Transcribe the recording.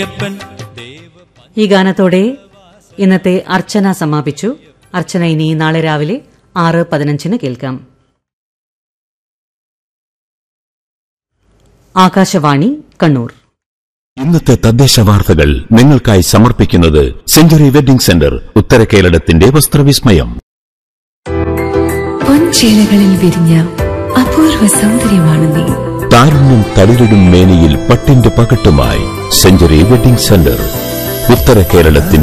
ഈ ഗാനത്തോടെ ഇന്നത്തെ അർച്ചന സമാപിച്ചു. അർച്ചന ഇനി നാളെ രാവിലെ 6:15 കേൾക്കാം. ആകാശവാണി കണ്ണൂർ. ഇന്നത്തെ തദ്ദേശ വാർത്തകൾ നിങ്ങൾക്കായി സമർപ്പിക്കുന്നത് സെഞ്ചുറി വെഡ്ഡിംഗ് സെന്റർ, ഉത്തര കേരളത്തിന്റെ വസ്ത്രവിസ്മയം. പൊൻചേലകളിൽ വിരിഞ്ഞ അപൂർവ സൗന്ദര്യമാണ് നീ. താരുണ്യം തളിരിടും മേനിയിൽ പട്ടിന്റെ പകട്ടുമായി സെഞ്ചുറി വെഡ്ഡിംഗ് സെന്റർ, ഉത്തര കേരളത്തിന്റെ